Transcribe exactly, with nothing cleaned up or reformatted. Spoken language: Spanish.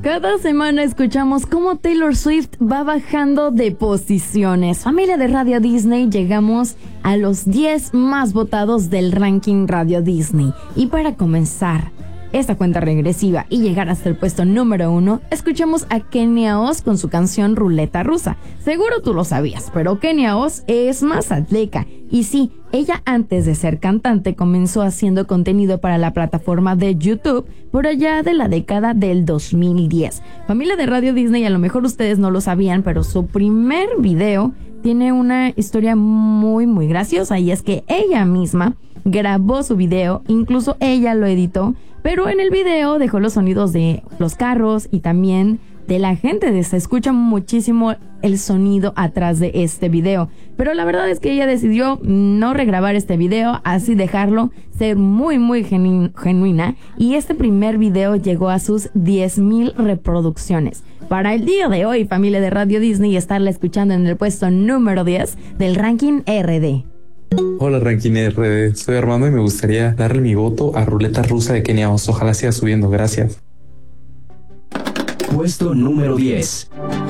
Cada semana escuchamos cómo Taylor Swift va bajando de posiciones. Familia de Radio Disney, llegamos a los diez más votados del ranking Radio Disney. Y para comenzar esta cuenta regresiva y llegar hasta el puesto número uno, escuchamos a Kenia Oz con su canción Ruleta Rusa. Seguro tú lo sabías, pero Kenia Oz es mazatleca. Y sí, ella antes de ser cantante comenzó haciendo contenido para la plataforma de YouTube por allá de la década del dos mil diez. Familia de Radio Disney, a lo mejor ustedes no lo sabían, pero su primer video tiene una historia muy muy graciosa, y es que ella misma grabó su video, incluso ella lo editó, pero en el video dejó los sonidos de los carros y también de la gente. Se escucha muchísimo el sonido atrás de este video, pero la verdad es que ella decidió no regrabar este video, así dejarlo ser muy muy genu- genuina, y este primer video llegó a sus diez mil reproducciones. Para el día de hoy, familia de Radio Disney, estarla escuchando en el puesto número diez del ranking R D. Hola Ranking R D, soy Armando y me gustaría darle mi voto a Ruleta Rusa de Kenia Oz. Ojalá siga subiendo, gracias. Puesto número diez.